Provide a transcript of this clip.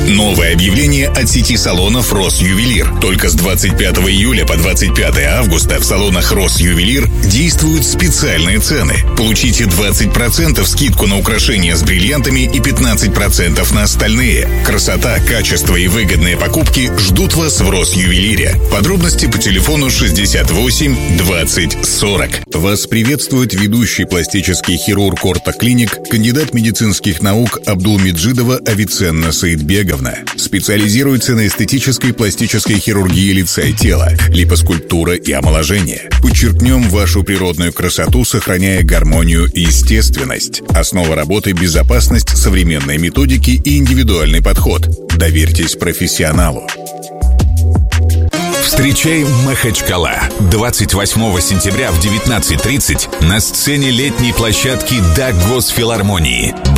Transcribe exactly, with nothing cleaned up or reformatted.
Новое объявление от сети салонов «Россювелир». Только с двадцать пятого июля по двадцать пятое августа в салонах «Россювелир» действуют специальные цены. Получите двадцать процентов скидку на украшения с бриллиантами и пятнадцать процентов на остальные. Красота, качество и выгодные покупки ждут вас в «Россювелире». Подробности по телефону шестьдесят восемь двадцать сорок. Вас приветствует ведущий пластический хирург «Ортоклиник», кандидат медицинских наук Абдулмеджидова Авиценна Саидбеговна. Специализируется на эстетической пластической хирургии лица и тела, липоскульптура и омоложение. Подчеркнем вашу природную красоту, сохраняя гармонию и естественность. Основа работы – безопасность, современные методики и индивидуальный подход. Доверьтесь профессионалу. Встречай Махачкала. двадцать восьмого сентября в девятнадцать тридцать на сцене летней площадки ДАК Госфилармонии.